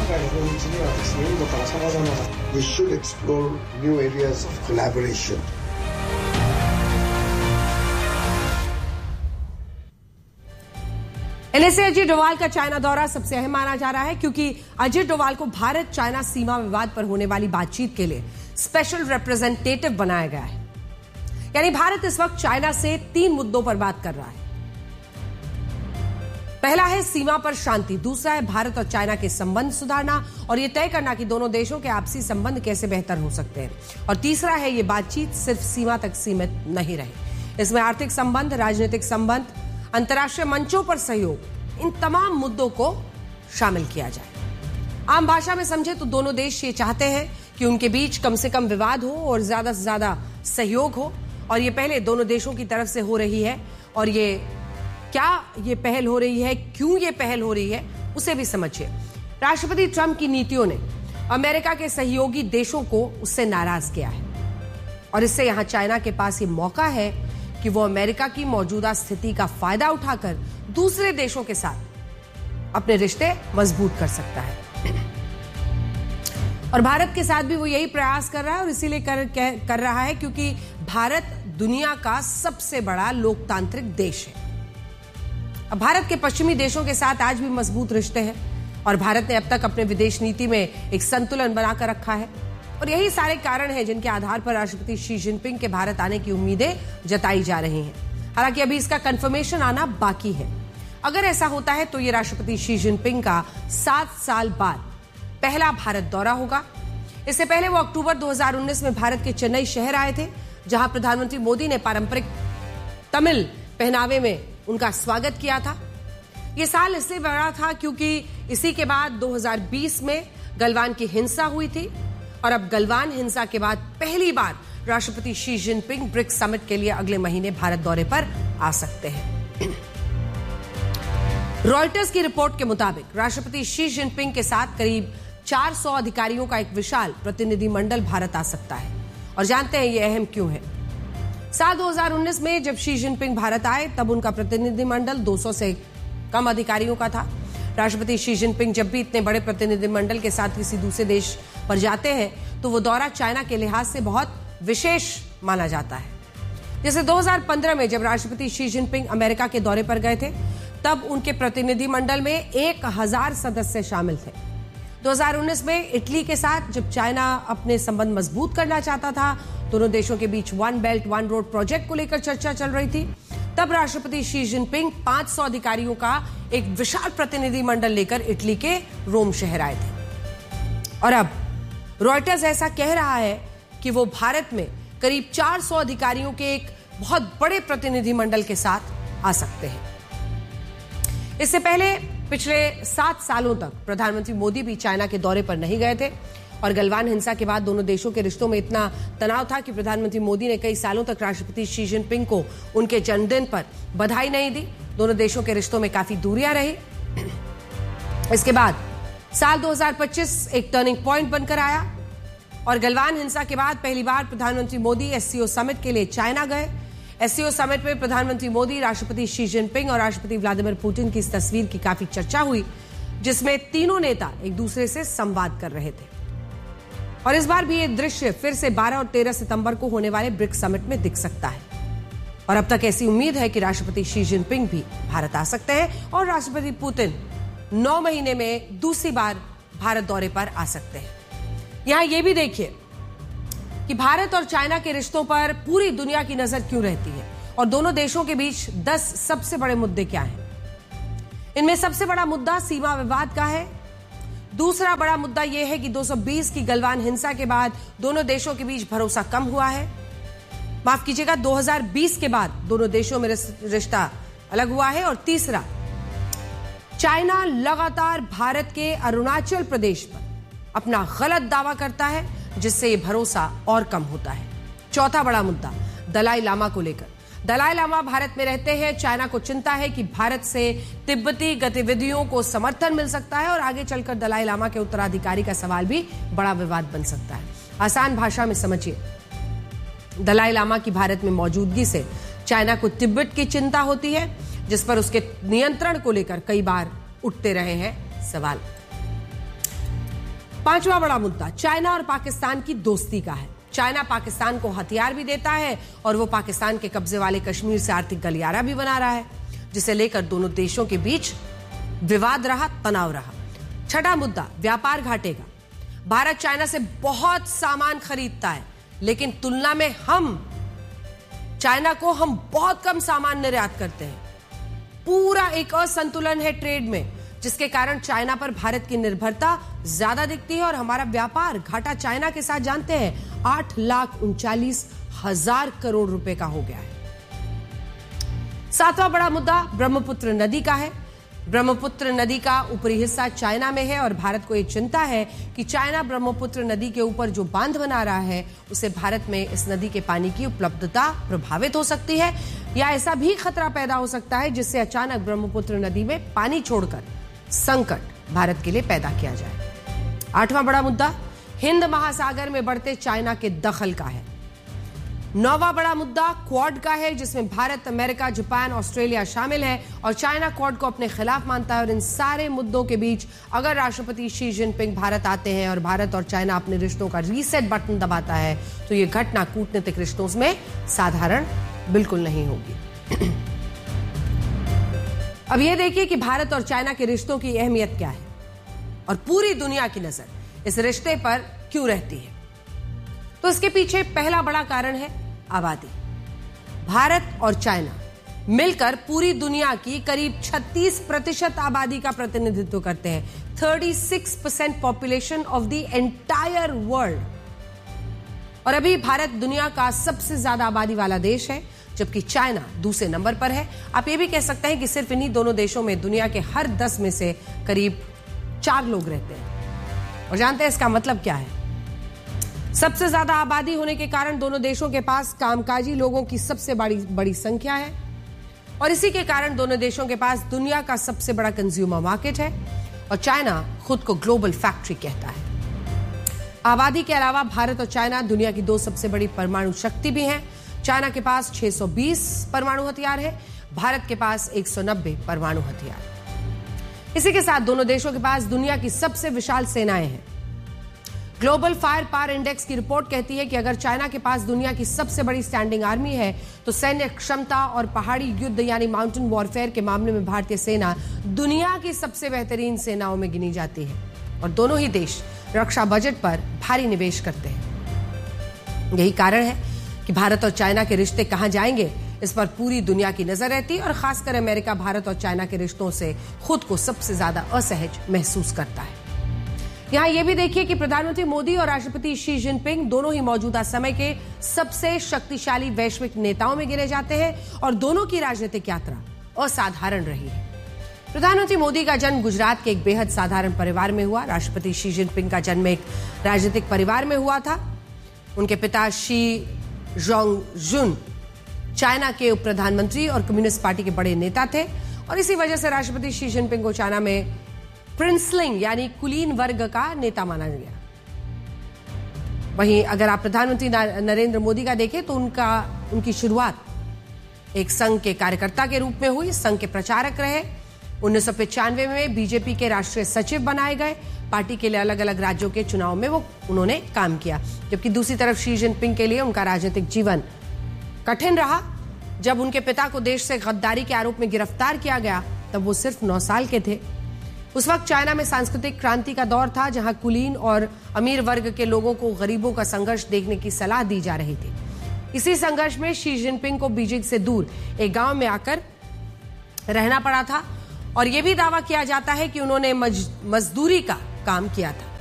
界の道にはですね、インドから様々な We should explore new areas of collaboration. NSA Ajit Doval का China दौरा सबसे अहम माना जा रहा है क्योंकि अजीत डोभाल को भारत चाइना सीमा विवाद पर होने वाली बातचीत के लिए स्पेशल रिप्रेजेंटेटिव बनाया गया है। यानी भारत इस वक्त चाइना से 3 मुद्दों पर बात कर रहा है। पहला है सीमा पर शांति, दूसरा है भारत और चाइना के संबंध सुधारना और यह तय करना कि दोनों देशों के आपसी संबंध कैसे बेहतर हो सकते हैं, और तीसरा है यह बातचीत सिर्फ सीमा तक सीमित नहीं रहे। इसमें आर्थिक संबंध, राजनीतिक संबंध, अंतर्राष्ट्रीय मंचों पर सहयोग, इन तमाम मुद्दों को शामिल किया जाए। आम भाषा में समझे तो दोनों देश ये चाहते हैं कि उनके बीच कम से कम विवाद हो और ज्यादा से ज्यादा सहयोग हो, और ये पहले दोनों देशों की तरफ से हो रही है। और ये क्या ये पहल हो रही है, क्यों ये पहल हो रही है, उसे भी समझिए। राष्ट्रपति ट्रंप की नीतियों ने अमेरिका के सहयोगी देशों को उससे नाराज किया है, और इससे यहां चाइना के पास ये मौका है कि वो अमेरिका की मौजूदा स्थिति का फायदा उठाकर दूसरे देशों के साथ अपने रिश्ते मजबूत कर सकता है। और भारत के साथ भी वो यही प्रयास कर रहा है, और इसीलिए कर रहा है क्योंकि भारत दुनिया का सबसे बड़ा लोकतांत्रिक देश है। अब भारत के पश्चिमी देशों के साथ आज भी मजबूत रिश्ते हैं, और भारत ने अब तक अपने विदेश नीति में एक संतुलन बनाकर रखा है। और यही सारे कारण हैं जिनके आधार पर राष्ट्रपति शी जिनपिंग के भारत आने की उम्मीदें जताई जा रही हैं। हालांकि अभी इसका कंफर्मेशन आना बाकी है। अगर ऐसा होता है तो ये राष्ट्रपति शी जिनपिंग का 7 साल बाद पहला भारत दौरा होगा। इससे पहले वो अक्टूबर 2019 में भारत के चेन्नई शहर आए थे, जहां प्रधानमंत्री मोदी ने पारंपरिक तमिल पहनावे में उनका स्वागत किया था। ये साल इसलिए बड़ा था क्योंकि इसी के बाद 2020 में गलवान की हिंसा हुई थी, और अब गलवान हिंसा के बाद पहली बार राष्ट्रपति शी जिनपिंग ब्रिक्स समिट के लिए अगले महीने भारत दौरे पर आ सकते हैं। रॉयटर्स की रिपोर्ट के मुताबिक राष्ट्रपति शी जिनपिंग के साथ करीब 400 अधिकारियों का एक विशाल प्रतिनिधिमंडल भारत आ सकता है। और जानते हैं ये अहम क्यों है। साल 2019 में जब शी जिनपिंग भारत आए तब उनका प्रतिनिधिमंडल 200 से कम अधिकारियों का था। राष्ट्रपति शी जिनपिंग जब भी इतने बड़े प्रतिनिधिमंडल के साथ किसी दूसरे देश पर जाते हैं तो वो दौरा चाइना के लिहाज से बहुत विशेष माना जाता है। जैसे 2015 में जब राष्ट्रपति शी जिनपिंग अमेरिका के दौरे पर गए थे तब उनके प्रतिनिधिमंडल में 1000 सदस्य शामिल थे। 2019 में इटली के साथ जब चाइना अपने संबंध मजबूत करना चाहता था, दोनों देशों के बीच one belt one road project को लेकर चर्चा चल रही थी, तब राष्ट्रपति शी जिनपिंग 500 अधिकारियों का एक विशाल प्रतिनिधिमंडल लेकर इटली के रोम शहर आए थे। और अब रॉयटर्स ऐसा कह रहा है कि वो भारत में करीब 400 अधिकारियों के एक बहुत बड़े प्रतिनिधिमंडल के साथ आ सकते हैं। इससे पहले पिछले 7 सालों तक प्रधानमंत्री मोदी भी चाइना के दौरे पर नहीं गए थे, और गलवान हिंसा के बाद दोनों देशों के रिश्तों में इतना तनाव था कि प्रधानमंत्री मोदी ने कई सालों तक राष्ट्रपति शी जिनपिंग को उनके जन्मदिन पर बधाई नहीं दी। दोनों देशों के रिश्तों में काफी दूरियां रही। इसके बाद साल 2025 एक टर्निंग पॉइंट बनकर आया, और गलवान हिंसा के बाद पहली बार प्रधानमंत्री मोदी एससीओ समिट के लिए चाइना गए। एससीओ समिट में प्रधानमंत्री मोदी, राष्ट्रपति शी जिनपिंग और राष्ट्रपति व्लादिमीर पुतिन की इस तस्वीर की काफी चर्चा हुई, जिसमें तीनों नेता एक दूसरे से संवाद कर रहे थे। और इस बार भी ये दृश्य फिर से 12 और 13 सितंबर को होने वाले ब्रिक्स समिट में दिख सकता है। और अब तक ऐसी उम्मीद है कि राष्ट्रपति शी जिनपिंग भी भारत आ सकते हैं, और राष्ट्रपति पुतिन 9 महीने में दूसरी बार भारत दौरे पर आ सकते हैं। यहां यह भी देखिए कि भारत और चाइना के रिश्तों पर पूरी दुनिया की नजर क्यों रहती है, और दोनों देशों के बीच 10 सबसे बड़े मुद्दे क्या हैं। इनमें सबसे बड़ा मुद्दा सीमा विवाद का है। दूसरा बड़ा मुद्दा यह है कि 220 की गलवान हिंसा के बाद दोनों देशों के बीच भरोसा कम हुआ है। माफ कीजिएगा, 2020 के बाद दोनों देशों में रिश्ता अलग हुआ है। और तीसरा, चाइना लगातार भारत के अरुणाचल प्रदेश पर अपना गलत दावा करता है, जिससे यह भरोसा और कम होता है। चौथा बड़ा मुद्दा दलाई लामा को लेकर। दलाई लामा भारत में रहते हैं। चाइना को चिंता है कि भारत से तिब्बती गतिविधियों को समर्थन मिल सकता है, और आगे चलकर दलाई लामा के उत्तराधिकारी का सवाल भी बड़ा विवाद बन सकता है। आसान भाषा में समझिए, दलाई लामा की भारत में मौजूदगी से चाइना को तिब्बत की चिंता होती है, जिस पर उसके नियंत्रण को लेकर कई बार उठते रहे हैं सवाल। पांचवा बड़ा मुद्दा चाइना और पाकिस्तान की दोस्ती का है। चाइना पाकिस्तान को हथियार भी देता है और वो पाकिस्तान के कब्जे वाले कश्मीर से आर्थिक गलियारा भी बना रहा है, जिसे लेकर दोनों देशों के बीच विवाद रहा, तनाव रहा। छठा मुद्दा व्यापार घाटे का। भारत चाइना से बहुत सामान खरीदता है, लेकिन तुलना में चाइना को हम बहुत कम सामान निर्यात करते हैं। पूरा एक असंतुलन है ट्रेड में, जिसके कारण चाइना पर भारत की निर्भरता ज्यादा दिखती है और हमारा व्यापार घाटा चाइना के साथ जानते हैं 8,39,000 करोड़ रुपए का हो गया है। सातवां बड़ा मुद्दा ब्रह्मपुत्र नदी का है। ब्रह्मपुत्र नदी का ऊपरी हिस्सा चाइना में है और भारत को यह चिंता है कि चाइना ब्रह्मपुत्र नदी के ऊपर जो बांध बना रहा है उससे भारत में इस नदी के पानी की उपलब्धता प्रभावित हो सकती है, या ऐसा भी खतरा पैदा हो सकता है जिससे अचानक ब्रह्मपुत्र नदी में पानी छोड़कर संकट भारत के लिए पैदा किया जाए। आठवां बड़ा मुद्दा हिंद महासागर में बढ़ते चाइना के दखल का है। नौवां बड़ा मुद्दा क्वाड का है, जिसमें भारत, अमेरिका, जापान, ऑस्ट्रेलिया शामिल है और चाइना क्वाड को अपने खिलाफ मानता है। और इन सारे मुद्दों के बीच अगर राष्ट्रपति शी जिनपिंग भारत आते हैं और भारत और चाइना अपने रिश्तों का रीसेट बटन दबाता है तो यह घटना कूटनीतिक रिश्तों में साधारण बिल्कुल नहीं होगी। अब यह देखिए कि भारत और चाइना के रिश्तों की अहमियत क्या है और पूरी दुनिया की नजर इस रिश्ते पर क्यों रहती है। तो इसके पीछे पहला बड़ा कारण है आबादी। भारत और चाइना मिलकर पूरी दुनिया की करीब 36% आबादी का प्रतिनिधित्व करते हैं। 36% population of the entire world. और अभी भारत दुनिया का सबसे ज्यादा आबादी वाला देश है, जबकि चाइना दूसरे नंबर पर है। आप ये भी कह सकते हैं कि सिर्फ इन्हीं दोनों देशों में दुनिया के हर 10 में से करीब 4 लोग रहते हैं। और जानते हैं इसका मतलब क्या है? सबसे ज्यादा आबादी होने के कारण दोनों देशों के पास कामकाजी लोगों की सबसे बड़ी संख्या है और इसी के कारण दोनों देशों के पास दुनिया का सबसे बड़ा कंज्यूमर मार्केट है और चाइना खुद को ग्लोबल फैक्ट्री कहता है। आबादी के अलावा भारत और चाइना दुनिया की 2 सबसे बड़ी परमाणु शक्ति भी हैं। चाइना के पास 620 परमाणु हथियार है, भारत के पास 190 परमाणु हथियार। इसी के साथ दोनों देशों के पास दुनिया की सबसे विशाल सेनाएं हैं। ग्लोबल फायर पावर इंडेक्स की रिपोर्ट कहती है कि अगर चाइना के पास दुनिया की सबसे बड़ी स्टैंडिंग आर्मी है तो सैन्य क्षमता और पहाड़ी युद्ध यानी माउंटेन वॉरफेयर के मामले में भारतीय सेना दुनिया की सबसे बेहतरीन सेनाओं में गिनी जाती है और दोनों ही देश रक्षा बजट पर भारी निवेश करते हैं। यही कारण है कि भारत और चाइना के रिश्ते कहां जाएंगे इस पर पूरी दुनिया की नजर रहती है और खासकर अमेरिका भारत और चाइना के रिश्तों से खुद को सबसे ज्यादा असहज महसूस करता है। यहां यह भी देखिए कि प्रधानमंत्री मोदी और राष्ट्रपति शी जिनपिंग दोनों ही मौजूदा समय के सबसे शक्तिशाली वैश्विक नेताओं में गिने जाते हैं और दोनों की राजनीतिक यात्रा असाधारण रही है। प्रधानमंत्री मोदी का जन्म गुजरात के एक बेहद साधारण परिवार में हुआ। राष्ट्रपति शी जिनपिंग का जन्म एक राजनीतिक परिवार में हुआ था। उनके पिता शी जोंगजुन चाइना के उप प्रधानमंत्री और कम्युनिस्ट पार्टी के बड़े नेता थे और इसी वजह से राष्ट्रपति शी जिनपिंग को चाइना में प्रिंसलिंग यानी कुलीन वर्ग का नेता माना गया। वहीं अगर आप प्रधानमंत्री नरेंद्र मोदी का देखें तो उनकी शुरुआत एक संघ के कार्यकर्ता के रूप में हुई। संघ के प्रचारक रहे। 1995 में बीजेपी के राष्ट्रीय सचिव बनाए गए। पार्टी के लिए अलग अलग राज्यों के चुनाव में उन्होंने काम किया। जबकि दूसरी तरफ शी जिनपिंग के लिए उनका राजनीतिक जीवन कठिन रहा। जब उनके पिता को देश से गद्दारी के आरोप में गिरफ्तार किया गया तब वो सिर्फ 9 साल के थे। उस वक्त चाइना में सांस्कृतिक क्रांति का दौर था, जहां कुलीन और अमीर वर्ग के लोगों को गरीबों का संघर्ष देखने की सलाह दी जा रही थी। इसी संघर्ष में शी जिनपिंग को बीजिंग से दूर एक गांव में आकर रहना पड़ा था और यह भी दावा किया जाता है कि उन्होंने मजदूरी का काम किया था।